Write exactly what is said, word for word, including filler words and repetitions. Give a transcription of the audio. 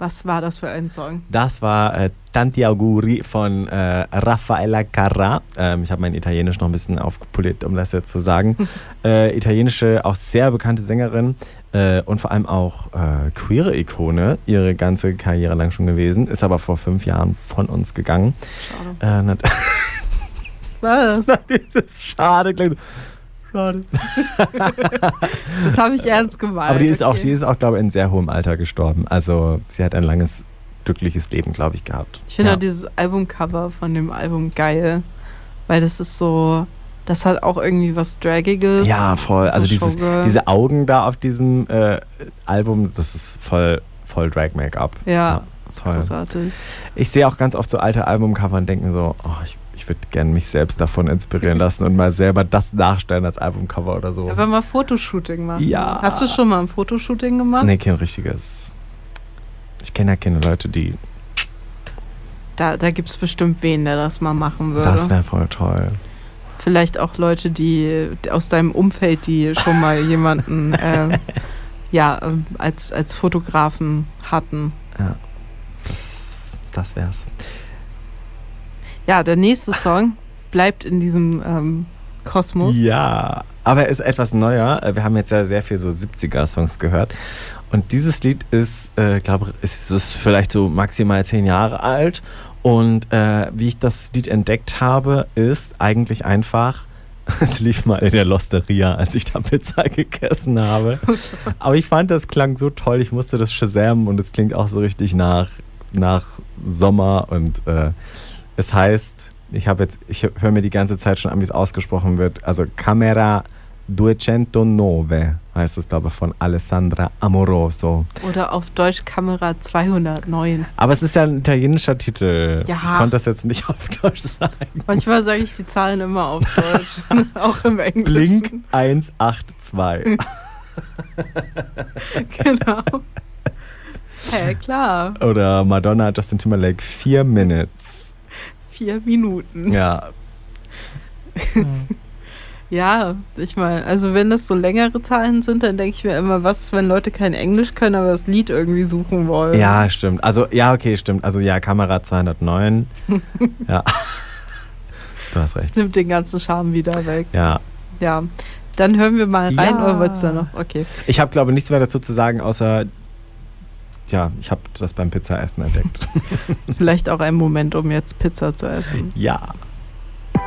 Was war das für ein Song? Das war äh, Tanti Auguri von äh, Raffaella Carrà. Ähm, ich habe mein Italienisch noch ein bisschen aufgepoliert, um das jetzt zu sagen. äh, italienische, auch sehr bekannte Sängerin äh, und vor allem auch äh, queere Ikone, ihre ganze Karriere lang schon gewesen. Ist aber vor fünf Jahren von uns gegangen. Schade. Äh, Was? Nein, das ist schade. Schade. Das habe ich ernst gemeint. Aber die ist okay. auch, die ist auch, glaube ich, in sehr hohem Alter gestorben. Also sie hat ein langes, glückliches Leben, glaube ich, gehabt. Ich finde ja. auch dieses Albumcover von dem Album geil, weil das ist so, das hat auch irgendwie was Draggiges. Ja, voll. So Also dieses, Showgirl. diese Augen da auf diesem äh, Album, das ist voll, voll Drag-Make-up. Ja, ja toll. Großartig. Ich sehe auch ganz oft so alte Albumcover und denke mir so, oh, ich, ich würde gerne mich selbst davon inspirieren lassen und mal selber das nachstellen als Albumcover oder so. Aber mal Fotoshooting machen. Ja. Hast du schon mal ein Fotoshooting gemacht? Nee, kein richtiges. Ich kenne ja keine Leute, die... Da, da gibt es bestimmt wen, der das mal machen würde. Das wäre voll toll. Vielleicht auch Leute, die aus deinem Umfeld, die schon mal jemanden äh, ja, äh, als, als Fotografen hatten. Ja, das, das wär's. Ja, der nächste Song bleibt in diesem ähm, Kosmos. Ja, aber er ist etwas neuer. Wir haben jetzt ja sehr viel so siebziger-Songs gehört. Und dieses Lied ist, äh, glaube ich, ist, ist vielleicht so maximal zehn Jahre alt. Und äh, wie ich das Lied entdeckt habe, ist eigentlich einfach, es lief mal in der Losteria, als ich da Pizza gegessen habe. Aber ich fand, das klang so toll. Ich musste das Shazam und es klingt auch so richtig nach, nach Sommer. Und äh, es heißt, ich habe jetzt, ich höre mir die ganze Zeit schon an, wie es ausgesprochen wird. Also Camera zweihundertneun heißt es, glaube ich, von Alessandra Amoroso. Oder auf Deutsch Kamera zweihundertneun. Aber es ist ja ein italienischer Titel. Ja. Ich konnte das jetzt nicht auf Deutsch sagen. Manchmal sage ich die Zahlen immer auf Deutsch, auch im Englischen. Blink eins acht zwei. Genau. Hey, klar. Oder Madonna, Justin Timberlake, vier Minutes. Vier Minuten. Ja. Ja, ich meine, also wenn das so längere Zahlen sind, dann denke ich mir immer, was, wenn Leute kein Englisch können, aber das Lied irgendwie suchen wollen. Ja, stimmt. Also, ja, okay, stimmt. Also, ja, Kamera zweihundertneun. Ja. Du hast recht. Das nimmt den ganzen Charme wieder weg. Ja. Ja. Dann hören wir mal rein, Ja. oder wolltest du da noch? Okay. Ich habe, glaube ich, nichts mehr dazu zu sagen, außer, ja, ich habe das beim Pizzaessen entdeckt. Vielleicht auch ein Moment, um jetzt Pizza zu essen. Ja.